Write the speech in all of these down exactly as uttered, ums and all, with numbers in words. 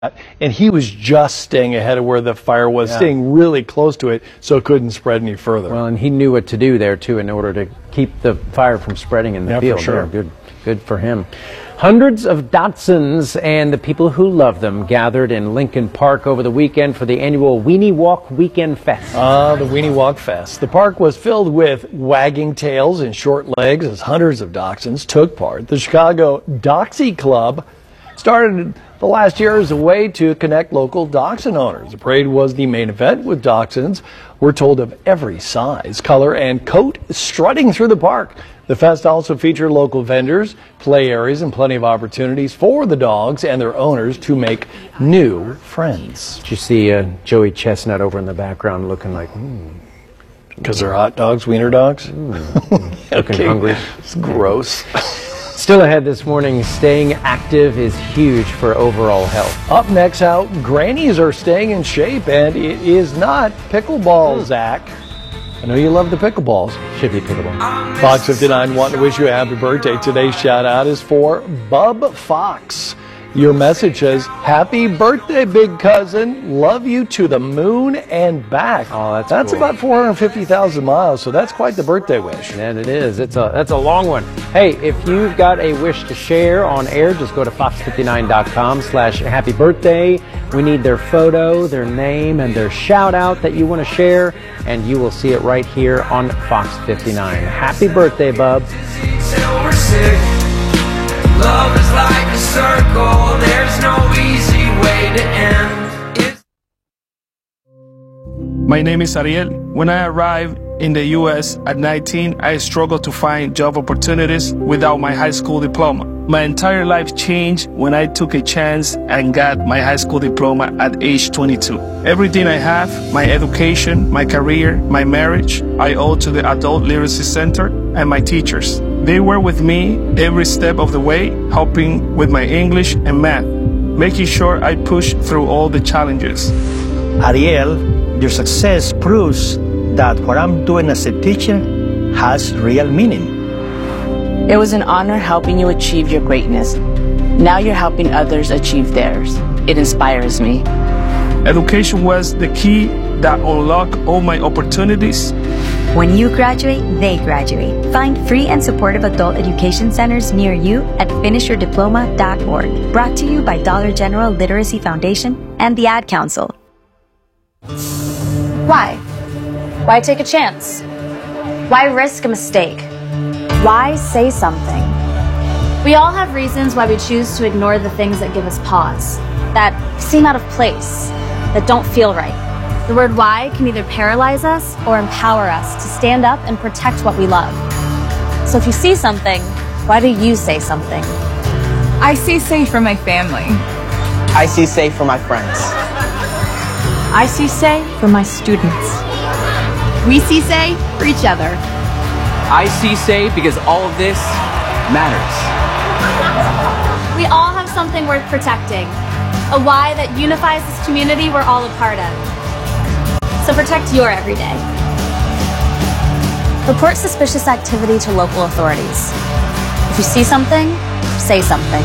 And he was just staying ahead of where the fire was, yeah. staying really close to it so it couldn't spread any further. Well, and he knew what to do there, too, in order to keep the fire from spreading in the yeah, field. For sure. Yeah, good, good for him. Hundreds of Datsuns and the people who love them gathered in Lincoln Park over the weekend for the annual Weenie Walk Weekend Fest. Ah, uh, the Weenie Walk Fest. The park was filled with wagging tails and short legs as hundreds of dachshunds took part. The Chicago Doxy Club started the last year as a way to connect local dachshund owners. The parade was the main event with dachshunds, we're told, of every size, color, and coat strutting through the park. The fest also featured local vendors, play areas, and plenty of opportunities for the dogs and their owners to make new friends. Did you see uh, Joey Chestnut over in the background looking like, hmm. Because they're hot dogs, wiener dogs? Mm. Looking okay. hungry. It's gross. Still ahead this morning, staying active is huge for overall health. Up next, how grannies are staying in shape, and it is not pickleball, mm. Zach. I know you love the pickleballs. Should be pickleball. Fox fifty-nine wanting to wish you a happy birthday. Today's shout out is for Bub Fox. Your message says, happy birthday, big cousin. Love you to the moon and back. Oh, that's That's cool. about four hundred fifty thousand miles, so that's quite the birthday wish. And it is. It's a, that's a long one. Hey, if you've got a wish to share on air, just go to fox fifty-nine dot com slash happy birthday. We need their photo, their name, and their shout out that you want to share, and you will see it right here on Fox fifty-nine. Happy birthday, bub. Love is like a circle, there's no easy way to end. It's My name is Ariel. When I arrived in the U S at nineteen, I struggled to find job opportunities without my high school diploma. My entire life changed when I took a chance and got my high school diploma at age twenty-two. Everything I have, my education, my career, my marriage, I owe to the Adult Literacy Center and my teachers. They were with me every step of the way, helping with my English and math, making sure I pushed through all the challenges. Ariel, your success proves that what I'm doing as a teacher has real meaning. It was an honor helping you achieve your greatness. Now you're helping others achieve theirs. It inspires me. Education was the key that unlocked all my opportunities. When you graduate, they graduate. Find free and supportive adult education centers near you at finish your diploma dot org. Brought to you by Dollar General Literacy Foundation and the Ad Council. Why? Why take a chance? Why risk a mistake? Why say something? We all have reasons why we choose to ignore the things that give us pause, that seem out of place, that don't feel right. The word why can either paralyze us or empower us to stand up and protect what we love. So if you see something, why do you say something? I see safe for my family. I see safe for my friends. I see say for my students. We see say for each other. I see say because all of this matters. We all have something worth protecting, a why that unifies this community we're all a part of. So protect your everyday. Report suspicious activity to local authorities. If you see something, say something.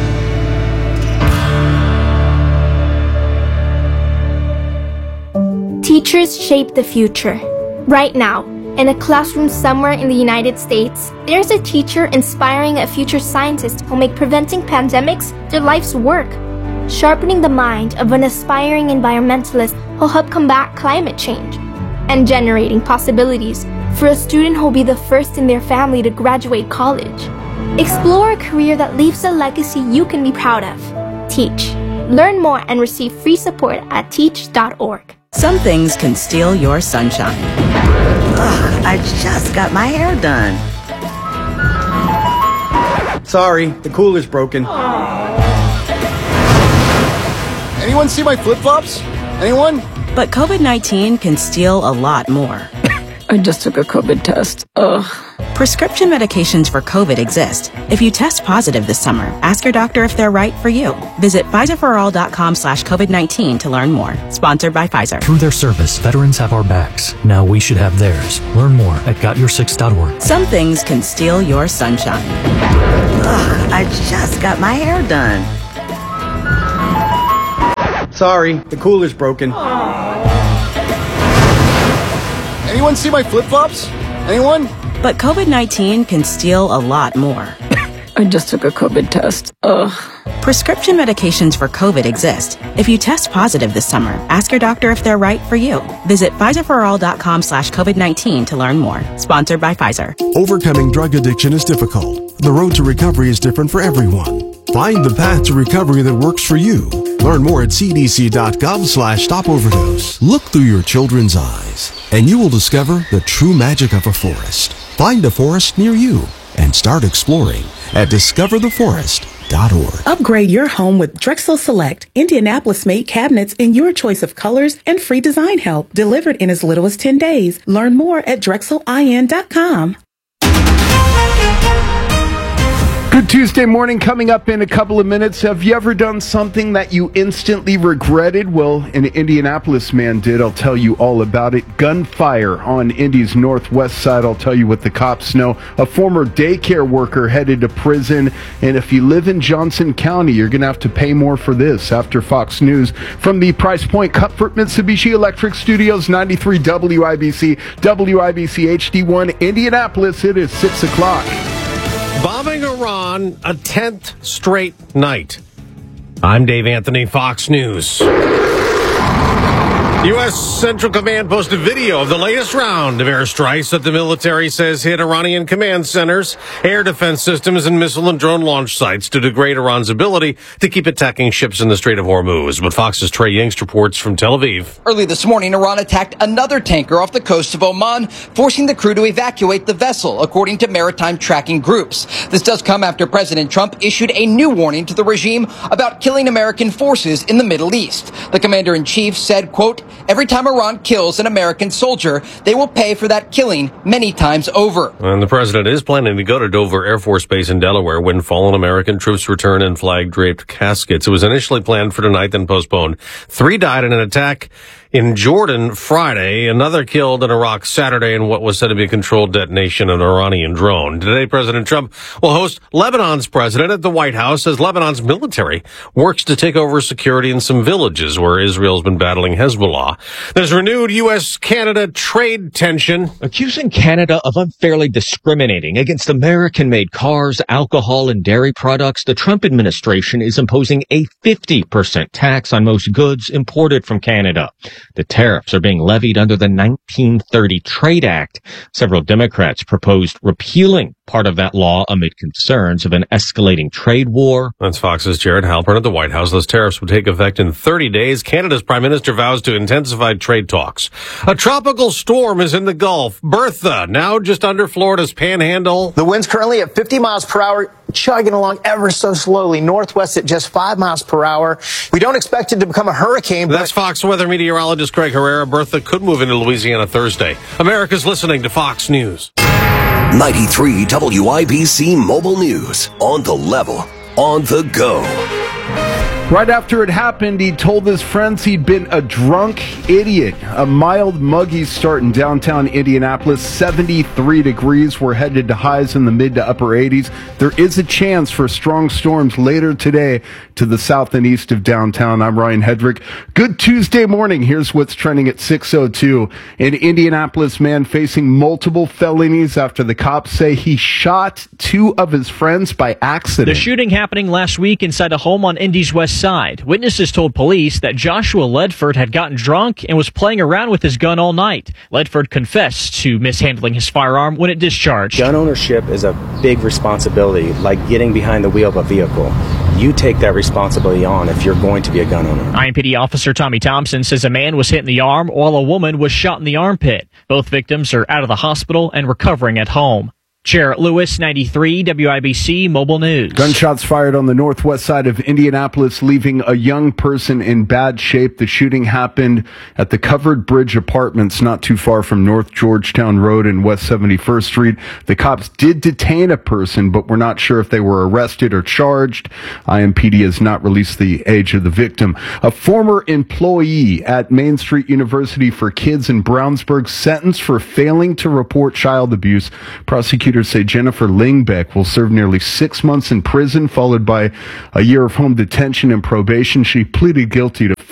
Teachers shape the future. Right now, in a classroom somewhere in the United States, there's a teacher inspiring a future scientist who'll make preventing pandemics their life's work, sharpening the mind of an aspiring environmentalist who'll help combat climate change, and generating possibilities for a student who'll be the first in their family to graduate college. Explore a career that leaves a legacy you can be proud of. Teach. Learn more and receive free support at teach dot org. Some things can steal your sunshine. Ugh, I just got my hair done. Sorry, the cooler's broken. Anyone see my flip-flops? Anyone? But COVID nineteen can steal a lot more. I just took a COVID test. Ugh. Prescription medications for COVID exist. If you test positive this summer, ask your doctor if they're right for you. Visit Pfizer for all dot com slash COVID nineteen to learn more. Sponsored by Pfizer. Through their service, veterans have our backs. Now we should have theirs. Learn more at got your six dot org. Some things can steal your sunshine. Ugh, I just got my hair done. Sorry, the cooler's broken. Anyone see my flip-flops? Anyone? But COVID nineteen can steal a lot more. I just took a COVID test. Ugh. Prescription medications for COVID exist. If you test positive this summer, ask your doctor if they're right for you. Visit Pfizerforall.com slash COVID-19 to learn more. Sponsored by Pfizer. Overcoming drug addiction is difficult. The road to recovery is different for everyone. Find the path to recovery that works for you. Learn more at cdc.gov slash stop overdose. Look through your children's eyes, and you will discover the true magic of a forest. Find a forest near you and start exploring at discover the forest dot org. Upgrade your home with Drexel Select, Indianapolis-made cabinets in your choice of colors and free design help, delivered in as little as ten days. Learn more at drexel I N dot com. Good Tuesday morning coming up in a couple of minutes. Have you ever done something that you instantly regretted? Well, an Indianapolis man did. I'll tell you all about it. Gunfire on Indy's northwest side. I'll tell you what the cops know. A former daycare worker headed to prison. And if you live in Johnson County, you're going to have to pay more for this after Fox News. From the Price Point Comfort Mitsubishi Electric Studios, ninety-three W I B C, W I B C H D one, Indianapolis. It is six o'clock. Bombing Iran a tenth straight night. I'm Dave Anthony, Fox News. U S. Central Command posted video of the latest round of airstrikes that the military says hit Iranian command centers, air defense systems, and missile and drone launch sites to degrade Iran's ability to keep attacking ships in the Strait of Hormuz. But Fox's Trey Yingst reports from Tel Aviv. Early this morning, Iran attacked another tanker off the coast of Oman, forcing the crew to evacuate the vessel, according to maritime tracking groups. This does come after President Trump issued a new warning to the regime about killing American forces in the Middle East. The commander-in-chief said, quote, "Every time Iran kills an American soldier, they will pay for that killing many times over." And the president is planning to go to Dover Air Force Base in Delaware when fallen American troops return in flag-draped caskets. It was initially planned for tonight, then postponed. Three died in an attack in Jordan Friday, another killed in Iraq Saturday in what was said to be a controlled detonation of an Iranian drone. Today, President Trump will host Lebanon's president at the White House as Lebanon's military works to take over security in some villages where Israel's been battling Hezbollah. There's renewed U S Canada trade tension. Accusing Canada of unfairly discriminating against American-made cars, alcohol, and dairy products, the Trump administration is imposing a fifty percent tax on most goods imported from Canada. The tariffs are being levied under the nineteen thirty Trade Act. Several Democrats proposed repealing part of that law amid concerns of an escalating trade war. That's Fox's Jared Halpern at the White House. Those tariffs would take effect in thirty days. Canada's prime minister vows to intensify trade talks. A tropical storm is in the Gulf. Bertha, now just under Florida's panhandle. The wind's currently at fifty miles per hour, chugging along ever so slowly. Northwest at just five miles per hour. We don't expect it to become a hurricane. That's but Fox weather meteorologist Craig Herrera. Bertha could move into Louisiana Thursday. America's listening to Fox News. ninety-three W I B C Mobile News. On the level, on the go. Right after it happened, he told his friends he'd been a drunk idiot. A mild, muggy start in downtown Indianapolis. seventy-three degrees. We're headed to highs in the mid to upper eighties. There is a chance for strong storms later today to the south and east of downtown. I'm Ryan Hedrick. Good Tuesday morning. Here's what's trending at six oh two. An Indianapolis man facing multiple felonies after the cops say he shot two of his friends by accident. The shooting happening last week inside a home on Indy's west side. Witnesses told police that Joshua Ledford had gotten drunk and was playing around with his gun all night. Ledford confessed to mishandling his firearm when it discharged. Gun ownership is a big responsibility, like getting behind the wheel of a vehicle. You take that responsibility on if you're going to be a gun owner. I M P D officer Tommy Thompson says a man was hit in the arm while a woman was shot in the armpit. Both victims are out of the hospital and recovering at home. Jarrett Lewis, ninety-three W I B C Mobile News. Gunshots fired on the northwest side of Indianapolis, leaving a young person in bad shape. The shooting happened at the Covered Bridge Apartments, not too far from North Georgetown Road and West seventy-first Street. The cops did detain a person, but we're not sure if they were arrested or charged. I M P D has not released the age of the victim. A former employee at Main Street University for Kids in Brownsburg sentenced for failing to report child abuse. Prosecutors say Jennifer Lingbeck will serve nearly six months in prison, followed by a year of home detention and probation. She pleaded guilty to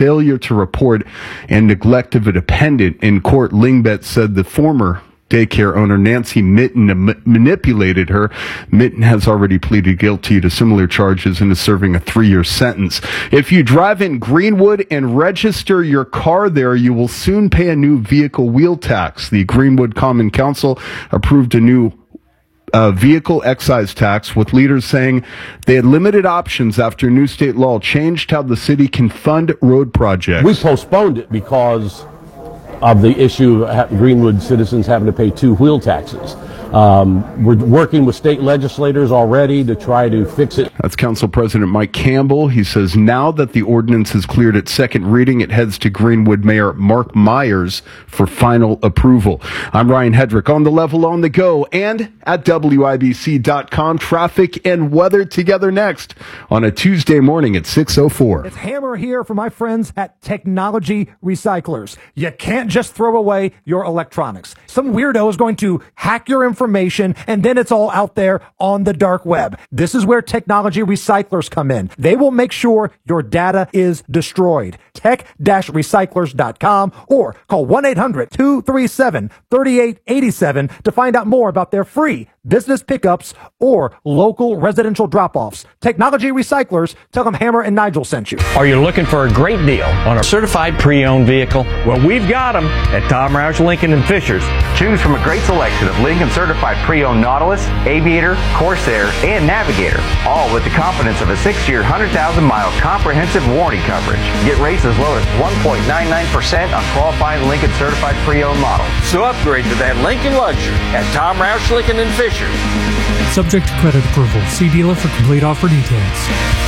failure to report and neglect of a dependent. In court, Lingbet said the former daycare owner Nancy Mitten m- manipulated her. Mitten has already pleaded guilty to similar charges and is serving a three-year sentence. If you drive in Greenwood and register your car there, you will soon pay a new vehicle wheel tax. The Greenwood Common Council approved a new Uh, vehicle excise tax, with leaders saying they had limited options after new state law changed how the city can fund road projects. We postponed it because of the issue of Greenwood citizens having to pay two wheel taxes. Um, we're working with state legislators already to try to fix it. That's Council President Mike Campbell. He says now that the ordinance is cleared at second reading, it heads to Greenwood Mayor Mark Myers for final approval. I'm Ryan Hedrick on The Level on the Go and at W I B C dot com. Traffic and weather together next on a Tuesday morning at six oh four. It's Hammer here for my friends at Technology Recyclers. You can't just throw away your electronics. Some weirdo is going to hack your information information, and then it's all out there on the dark web. This is where Technology Recyclers come in. They will make sure your data is destroyed. tech dash recyclers dot com or call one eight hundred two three seven three eight eight seven to find out more about their free business pickups or local residential drop-offs. Technology Recyclers, tell them Hammer and Nigel sent you. Are you looking for a great deal on a certified pre-owned vehicle? Well, we've got them at Tom Roush Lincoln and Fishers. Choose from a great selection of Lincoln certified pre-owned Nautilus, Aviator, Corsair, and Navigator, all with the confidence of a six-year, one hundred thousand mile comprehensive warranty coverage. Get rates as low as one point nine nine percent on qualifying Lincoln certified pre-owned models. So upgrade to that Lincoln luxury at Tom Roush Lincoln and Fishers. Subject to credit approval. See dealer for complete offer details.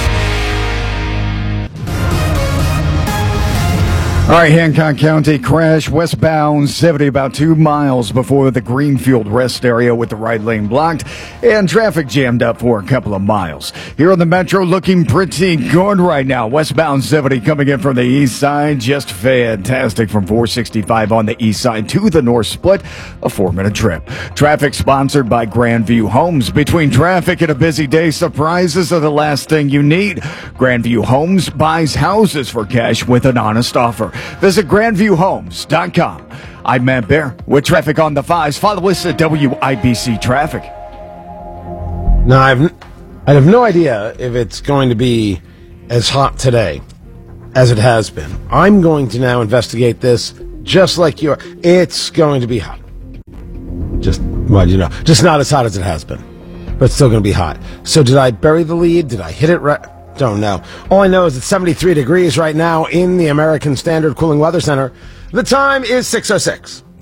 All right, Hancock County crash westbound seventy about two miles before the Greenfield rest area with the right lane blocked and traffic jammed up for a couple of miles. Here on the Metro, looking pretty good right now. Westbound seventy coming in from the east side, just fantastic from four sixty-five on the east side to the north split, a four-minute trip. Traffic sponsored by Grandview Homes. Between traffic and a busy day, surprises are the last thing you need. Grandview Homes buys houses for cash with an honest offer. Visit grandview homes dot com. I'm Matt Bear with traffic on the fives. Follow us at W I B C Traffic. Now, I've, I have no idea if it's going to be as hot today as it has been. I'm going to now investigate this just like you are. It's going to be hot. Just, well, you know, just not as hot as it has been, but it's still going to be hot. So did I bury the lead? Did I hit it right? Don't know. All I know is it's seventy-three degrees right now in the American Standard Cooling Weather Center. The time is six oh six.